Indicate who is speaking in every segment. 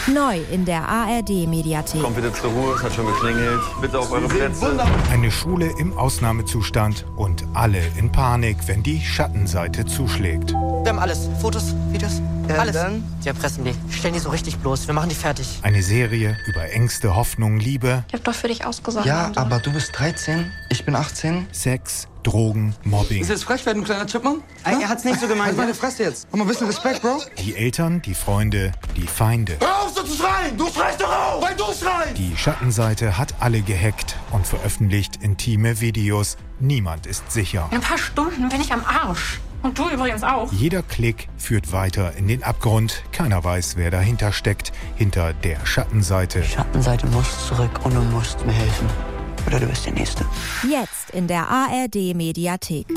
Speaker 1: Neu in der ARD-Mediathek.
Speaker 2: Kommt bitte zur Ruhe, es hat schon geklingelt. Bitte auf eure Plätze.
Speaker 3: Eine Schule im Ausnahmezustand und alle in Panik, wenn die Schattenseite zuschlägt.
Speaker 4: Wir haben alles. Fotos, Videos, alles.
Speaker 5: Dann?
Speaker 4: Die erpressen die. Stellen die so richtig bloß. Wir machen die fertig.
Speaker 3: Eine Serie über Ängste, Hoffnung, Liebe.
Speaker 6: Ich hab doch für dich ausgesorgt.
Speaker 5: Ja, aber du bist 13, ich bin 18.
Speaker 3: Sex, Drogen, Mobbing.
Speaker 5: Ist jetzt frech werden, kleiner Chipmunk?
Speaker 4: Er hat's nicht so gemeint.
Speaker 5: Halt meine Fresse jetzt. Mach mal ein bisschen Respekt, Bro.
Speaker 3: Die Eltern, die Freunde, die Feinde.
Speaker 7: Hör auf so zu schreien! Du schreist doch auf! Weil du schreist!
Speaker 3: Die Schattenseite hat alle gehackt und veröffentlicht intime Videos. Niemand ist sicher.
Speaker 6: In ein paar Stunden bin ich am Arsch. Und du übrigens auch.
Speaker 3: Jeder Klick führt weiter in den Abgrund. Keiner weiß, wer dahinter steckt, hinter der Schattenseite.
Speaker 4: Schattenseite muss zurück und du musst mir helfen. Oder du bist der Nächste.
Speaker 1: Jetzt in der ARD-Mediathek.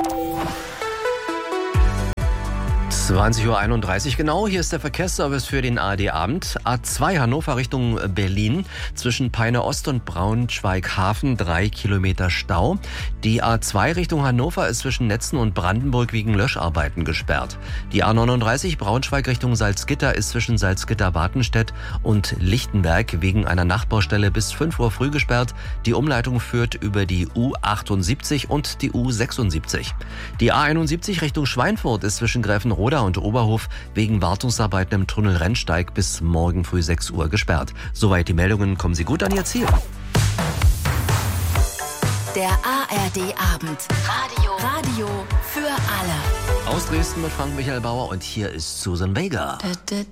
Speaker 8: 20:31 Uhr genau, hier ist der Verkehrsservice für den ARD-Abend. A2 Hannover Richtung Berlin, zwischen Peine Ost und Braunschweig-Hafen 3 Kilometer Stau. Die A2 Richtung Hannover ist zwischen Netzen und Brandenburg wegen Löscharbeiten gesperrt. Die A39 Braunschweig Richtung Salzgitter ist zwischen Salzgitter-Wartenstedt und Lichtenberg wegen einer Nachbaustelle bis 5 Uhr früh gesperrt. Die Umleitung führt über die U78 und die U76. Die A71 Richtung Schweinfurt ist zwischen Gräfenroda und Oberhof wegen Wartungsarbeiten im Tunnel Rennsteig bis morgen früh 6 Uhr gesperrt. Soweit die Meldungen, kommen Sie gut an Ihr Ziel.
Speaker 1: Der ARD-Abend. Radio für alle.
Speaker 8: Aus Dresden mit Frank Michael Bauer und hier ist Susan Vega.